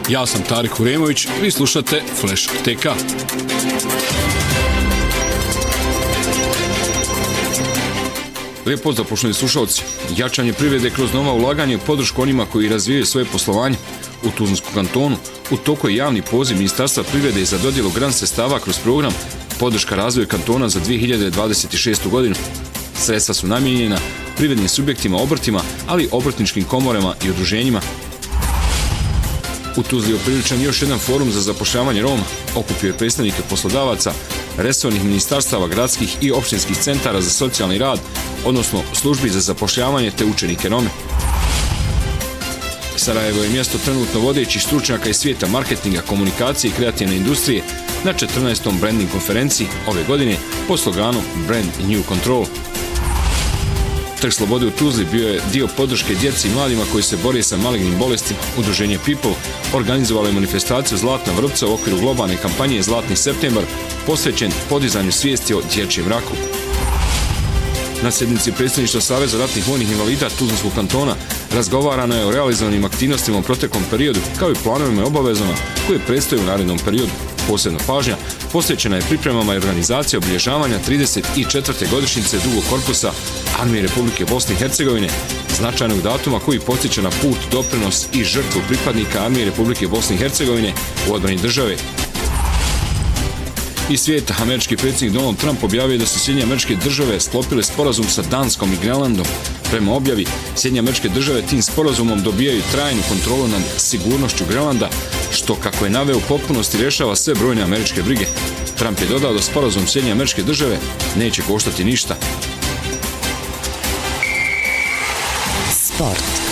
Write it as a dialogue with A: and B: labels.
A: Ja sam Tarik Uremović, vi slušate Flash TK. Lijep pozdrav, poštovani slušalci. Jačanje privrede kroz nova ulaganja i podršku onima koji razvijaju svoje poslovanje. U Tuzlanskom kantonu u toku je javni poziv Ministarstva privrede za dodjelu grant sredstava kroz program Podrška razvoju kantona za 2026. godinu. Sredstva su namijenjena privrednim subjektima, obrtima, ali i obrtničkim komorama i udruženjima. U Tuzli je upriličen još jedan forum za zapošljavanje Roma. Okupio je predstavnike poslodavaca, resornih ministarstava, gradskih i opštinskih centara za socijalni rad, odnosno službi za zapošljavanje te učenike Rome. Sarajevo je mjesto trenutno vodećih stručnjaka iz svijeta marketinga, komunikacije i kreativne industrije na 14. branding konferenciji ove godine pod sloganom Brand New Control. Trg slobode u Tuzli bio je dio podrške djeci i mladima koji se bore sa malignim bolestima. Udruženje People organizovalo je manifestaciju Zlatna vrpca u okviru globalne kampanje Zlatni septembar posvećen podizanju svijesti o dječjem raku. Na sjednici predsjedništva Saveza ratnih vojnih invalida Tuzlanskog kantona razgovarano je o realizovanim aktivnostima u proteklom periodu, kao i planovima i obavezama koje predstoje u narednom periodu. Posebna pažnja posvećena je pripremama i organizacije obilježavanja 34. godišnjice drugog korpusa Armije Republike Bosne i Hercegovine, značajnog datuma koji podsjeća na put, doprinos i žrtvu pripadnika Armije Republike Bosne i Hercegovine u odbrani države. Iz svijeta, američki predsjednik Donald Trump objavio da su Sjedinjene Američke Države sklopile sporazum sa Danskom i Grenlandom. Prema objavi, Sjedinjene Američke Države tim sporazumom dobijaju trajnu kontrolu nad sigurnošću Grenlanda, što, kako je naveo, u potpunosti rješava sve brojne američke brige. Trump je dodao da sporazum Sjedinjene Američke Države neće koštati ništa.
B: Sport.